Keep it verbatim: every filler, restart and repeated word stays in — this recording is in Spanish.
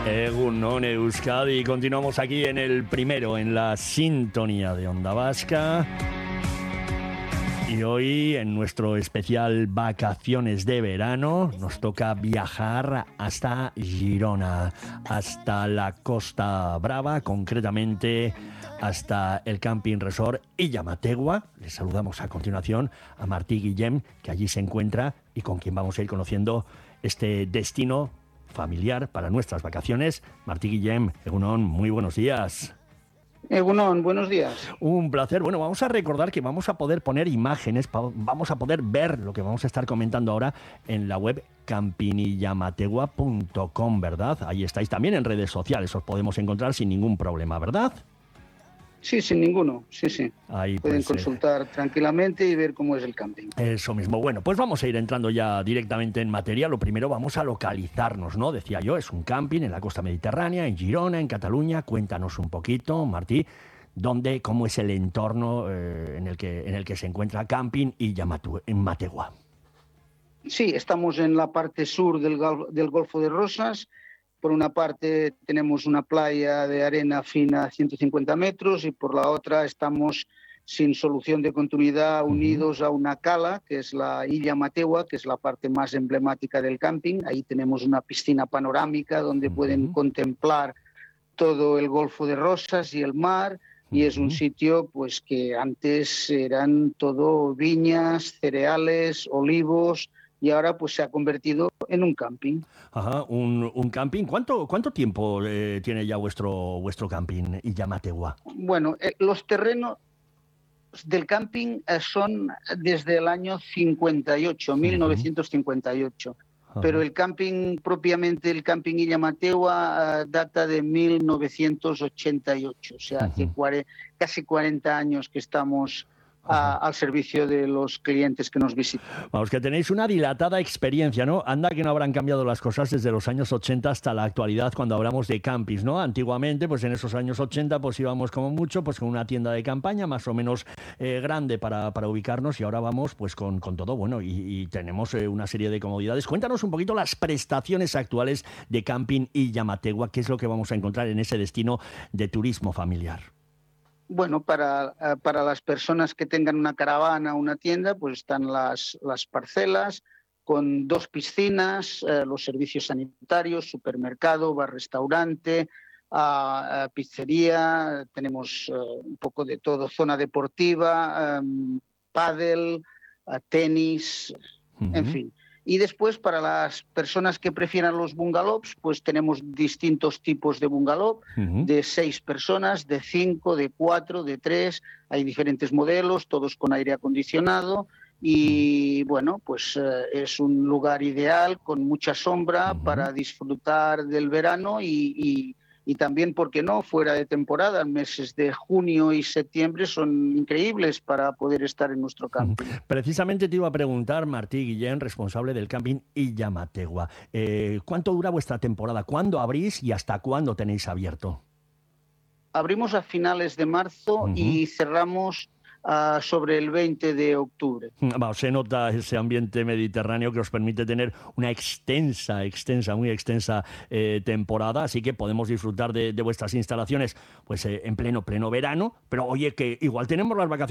Egunon Euskadi, continuamos aquí en el primero, en la sintonía de Onda Vasca. Y hoy, en nuestro especial Vacaciones de Verano, nos toca viajar hasta Girona, hasta la Costa Brava, concretamente hasta el Camping Resort Illa Mategua. Les saludamos a continuación a Martí Guillem, que allí se encuentra y con quien vamos a ir conociendo este destino familiar para nuestras vacaciones. Martí Guillem, Egunon, muy buenos días. Egunon, buenos días. Un placer. Bueno, vamos a recordar que vamos a poder poner imágenes, vamos a poder ver lo que vamos a estar comentando ahora en la web camping illa mategua punto com, ¿verdad? Ahí estáis también en redes sociales, os podemos encontrar sin ningún problema, ¿verdad? Sí, sin ninguno, sí, sí. Ahí, Pueden pues, consultar eh... tranquilamente y ver cómo es el camping. Eso mismo. Bueno, pues vamos a ir entrando ya directamente en materia. Lo primero vamos a localizarnos, ¿no? Decía yo, es un camping en la costa mediterránea, en Girona, en Cataluña. Cuéntanos un poquito, Martí, dónde, cómo es el entorno eh, en el que en el que se encuentra Camping Illa Mategua. Sí, estamos en la parte sur del, del Golfo de Rosas. Por una parte tenemos una playa de arena fina a ciento cincuenta metros y por la otra estamos sin solución de continuidad unidos a una cala, que es la Illa Mategua, que es la parte más emblemática del camping. Ahí tenemos una piscina panorámica donde uh-huh. pueden contemplar todo el Golfo de Rosas y el mar. Y es un sitio pues que antes eran todo viñas, cereales, olivos, y ahora pues se ha convertido en un camping. Ajá, un, un camping. ¿Cuánto, cuánto tiempo eh, tiene ya vuestro, vuestro camping Illa Mategua? Bueno, eh, los terrenos del camping eh, son desde el año cincuenta y ocho, uh-huh. mil novecientos cincuenta y ocho. Uh-huh. Pero el camping, propiamente el camping Illa Mategua, uh, data de mil novecientos ochenta y ocho. O sea, uh-huh. hace cuare- casi cuarenta años que estamos A, al servicio de los clientes que nos visitan. Vamos, que tenéis una dilatada experiencia, ¿no? Anda que no habrán cambiado las cosas desde los años ochenta hasta la actualidad cuando hablamos de campings, ¿no? Antiguamente, pues en esos años ochenta, pues íbamos como mucho pues con una tienda de campaña más o menos eh, grande para, para ubicarnos y ahora vamos pues con, con todo, bueno, y, y tenemos eh, una serie de comodidades. Cuéntanos un poquito las prestaciones actuales de Camping Illa Mategua, qué es lo que vamos a encontrar en ese destino de turismo familiar. Bueno, para, para las personas que tengan una caravana o una tienda, pues están las, las parcelas con dos piscinas, eh, los servicios sanitarios, supermercado, bar-restaurante, uh, uh, pizzería, tenemos uh, un poco de todo, zona deportiva, um, pádel, uh, tenis, uh-huh. en fin. Y después, para las personas que prefieran los bungalows, pues tenemos distintos tipos de bungalow, uh-huh. de seis personas, de cinco, de cuatro, de tres. Hay diferentes modelos, todos con aire acondicionado. Y bueno, pues eh, es un lugar ideal, con mucha sombra, uh-huh. para disfrutar del verano y, y, y también, ¿por qué no?, fuera de temporada. Meses de junio y septiembre son increíbles para poder estar en nuestro camping. Precisamente te iba a preguntar, Martí Guillén, responsable del camping Illa Mategua, eh, ¿cuánto dura vuestra temporada? ¿Cuándo abrís y hasta cuándo tenéis abierto? Abrimos a finales de marzo uh-huh. y cerramos Uh, sobre el veinte de octubre. Bueno, se nota ese ambiente mediterráneo que os permite tener una extensa, extensa, muy extensa eh, temporada, así que podemos disfrutar de, de vuestras instalaciones pues eh, en pleno, pleno verano, pero oye, que igual tenemos las vacaciones